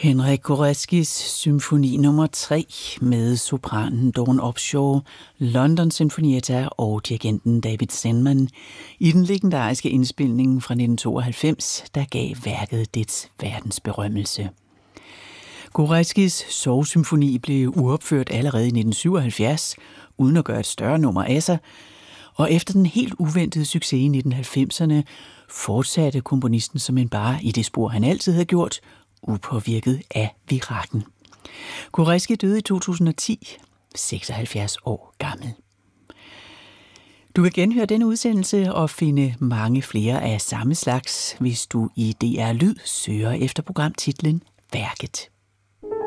Henryk Goreckis symfoni nummer 3 med sopranen Dawn Upshaw, London Sinfonietta og dirigenten David Zenman i den legendariske indspilning fra 1992, der gav værket dets verdensberømmelse. Goreckis sorgsymfoni blev uopført allerede i 1977, uden at gøre et større nummer af sig, og efter den helt uventede succes i 1990'erne, fortsatte komponisten som bare i det spor, han altid havde gjort, upåvirket af virakken. Goreckis døde i 2010, 76 år gammel. Du kan genhøre denne udsendelse og finde mange flere af samme slags, hvis du i DR Lyd søger efter programtitlen Værket.